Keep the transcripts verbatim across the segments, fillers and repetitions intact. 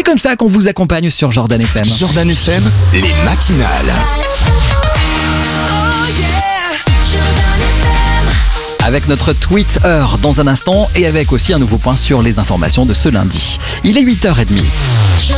C'est comme ça qu'on vous accompagne sur Jordan F M. Jordan F M, les matinales. Avec notre tweet heure dans un instant et avec aussi un nouveau point sur les informations de ce lundi. Il est huit heures trente.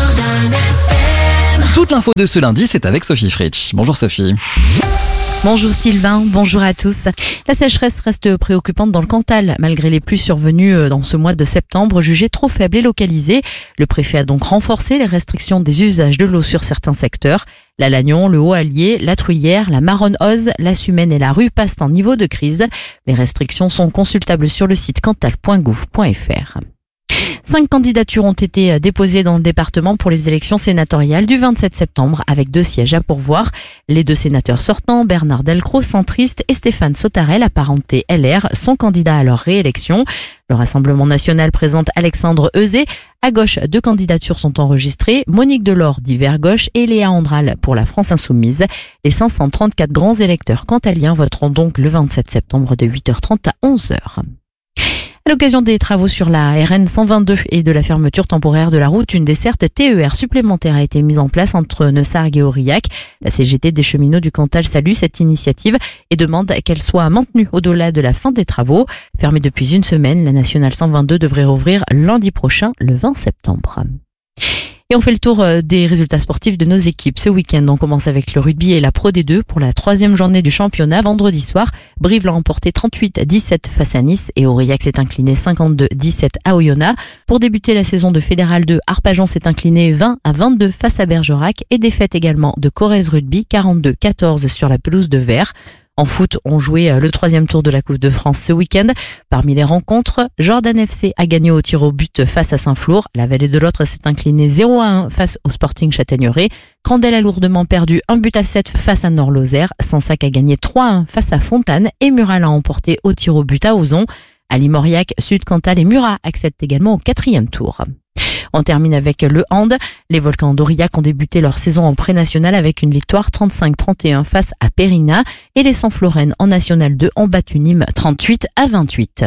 Toute l'info de ce lundi, c'est avec Sophie Fritsch. Bonjour Sophie. Bonjour Sylvain, bonjour à tous. La sécheresse reste préoccupante dans le Cantal, malgré les pluies survenues dans ce mois de septembre, jugées trop faibles et localisées. Le préfet a donc renforcé les restrictions des usages de l'eau sur certains secteurs. La Lannion, le Haut-Allier, la Truyère, la Maronne-Oze, la Sumène et la Rue passent en niveau de crise. Les restrictions sont consultables sur le site cantal point gouv point f r. Cinq candidatures ont été déposées dans le département pour les élections sénatoriales du vingt-sept septembre avec deux sièges à pourvoir. Les deux sénateurs sortants, Bernard Delcros, centriste, et Stéphane Sautarel, apparenté L R, sont candidats à leur réélection. Le Rassemblement national présente Alexandre Euzet. À gauche, deux candidatures sont enregistrées, Monique Delors d'Hiver Gauche et Léa Andral pour la France Insoumise. Les cinq cent trente-quatre grands électeurs cantaliens voteront donc le vingt-sept septembre de huit heures trente à onze heures. À l'occasion des travaux sur la R N cent vingt-deux et de la fermeture temporaire de la route, une desserte T E R supplémentaire a été mise en place entre Neussargues et Aurillac. La C G T des cheminots du Cantal salue cette initiative et demande qu'elle soit maintenue au-delà de la fin des travaux. Fermée depuis une semaine, la nationale cent vingt-deux devrait rouvrir lundi prochain, le vingt septembre. Et on fait le tour des résultats sportifs de nos équipes. Ce week-end, on commence avec le rugby et la Pro D deux pour la troisième journée du championnat. Vendredi soir, Brive l'a emporté trente-huit à dix-sept face à Nice et Aurillac s'est incliné cinquante-deux à dix-sept à Oyonnax. Pour débuter la saison de Fédéral deux, Arpajon s'est incliné vingt à vingt-deux face à Bergerac et défaite également de Corrèze Rugby quarante-deux à quatorze sur la pelouse de Vert. En foot, on jouait le troisième tour de la Coupe de France ce week-end. Parmi les rencontres, Jordan F C a gagné au tir au but face à Saint-Flour. La Vallée de l'Autre s'est inclinée zéro à un face au Sporting Châtaigneraie. Crandel a lourdement perdu un but à sept face à Nord-Lozère. Sansac a gagné trois à un face à Fontane et Mural a emporté au tir au but à Ozon. Ali Mauriac, Sud Cantal et Murat accèdent également au quatrième tour. On termine avec le hand. Les Volcans d'Aurillac ont débuté leur saison en pré-national avec une victoire trente-cinq à trente et un face à Périna et les Saint-Florennes en National deux ont battu Nîmes trente-huit à vingt-huit.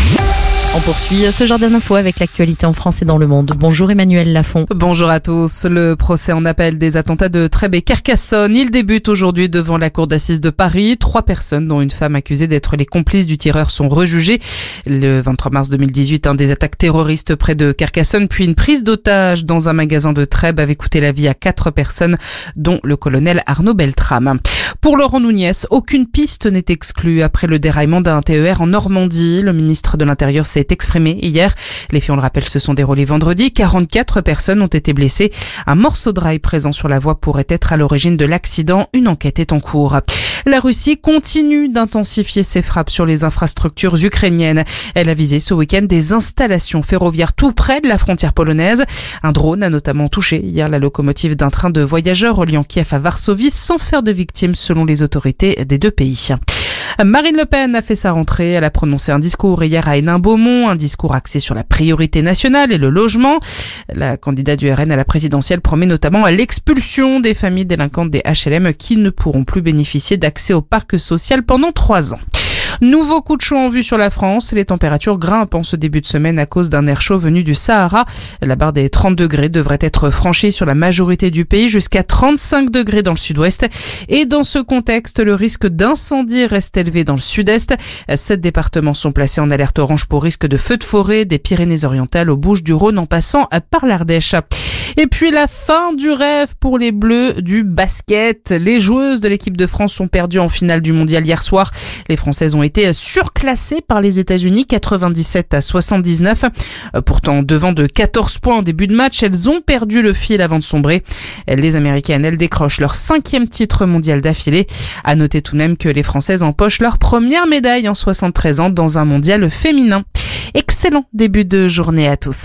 On poursuit ce genre d'infos avec l'actualité en France et dans le monde. Bonjour Emmanuel Lafont. Bonjour à tous. Le procès en appel des attentats de Trèbes et Carcassonne, il débute aujourd'hui devant la cour d'assises de Paris. Trois personnes, dont une femme accusée d'être les complices du tireur, sont rejugées. Le vingt-trois mars deux mille dix-huit, un des attaques terroristes près de Carcassonne, puis une prise d'otage dans un magasin de Trèbes avait coûté la vie à quatre personnes, dont le colonel Arnaud Beltrame. Pour Laurent Nunez, aucune piste n'est exclue après le déraillement d'un T E R en Normandie. Le ministre de l'Intérieur s'est exprimé hier. Les faits, on le rappelle, se sont déroulés vendredi. quarante-quatre personnes ont été blessées. Un morceau de rail présent sur la voie pourrait être à l'origine de l'accident. Une enquête est en cours. La Russie continue d'intensifier ses frappes sur les infrastructures ukrainiennes. Elle a visé ce week-end des installations ferroviaires tout près de la frontière polonaise. Un drone a notamment touché hier la locomotive d'un train de voyageurs reliant Kiev à Varsovie sans faire de victimes selon les autorités des deux pays. Marine Le Pen a fait sa rentrée. Elle a prononcé un discours hier à Hénin-Beaumont, un discours axé sur la priorité nationale et le logement. La candidate du R N à la présidentielle promet notamment l'expulsion des familles délinquantes des H L M qui ne pourront plus bénéficier d'accès au parc social pendant trois ans. Nouveau coup de chaud en vue sur la France. Les températures grimpent en ce début de semaine à cause d'un air chaud venu du Sahara. La barre des trente degrés devrait être franchie sur la majorité du pays, jusqu'à trente-cinq degrés dans le sud-ouest. Et dans ce contexte, le risque d'incendie reste élevé dans le sud-est. Sept départements sont placés en alerte orange pour risque de feux de forêt, des Pyrénées-Orientales aux Bouches-du-Rhône en passant par l'Ardèche. Et puis la fin du rêve pour les Bleus du basket. Les joueuses de l'équipe de France ont perdu en finale du mondial hier soir. Les Françaises ont été surclassées par les États-Unis, quatre-vingt-dix-sept à soixante-dix-neuf. Pourtant, devant de quatorze points en début de match, elles ont perdu le fil avant de sombrer. Les Américaines, elles décrochent leur cinquième titre mondial d'affilée. À noter tout de même que les Françaises empochent leur première médaille en soixante-treize ans dans un mondial féminin. Excellent début de journée à tous.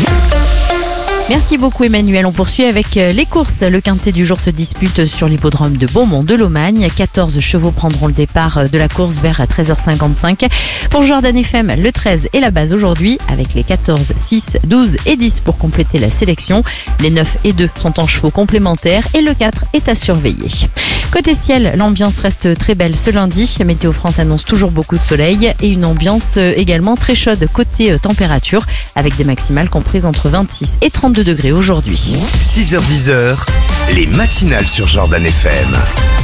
Merci beaucoup Emmanuel. On poursuit avec les courses. Le quintet du jour se dispute sur l'hippodrome de Beaumont de Lomagne. quatorze chevaux prendront le départ de la course vers treize heures cinquante-cinq. Pour Jordan F M, le treize est la base aujourd'hui avec les quatorze, six, douze et dix pour compléter la sélection. Les neuf et deux sont en chevaux complémentaires et le quatre est à surveiller. Côté ciel, l'ambiance reste très belle ce lundi. Météo France annonce toujours beaucoup de soleil et une ambiance également très chaude côté température avec des maximales comprises entre vingt-six et trente-deux degrés aujourd'hui. six heures dix, les matinales sur Jordan F M.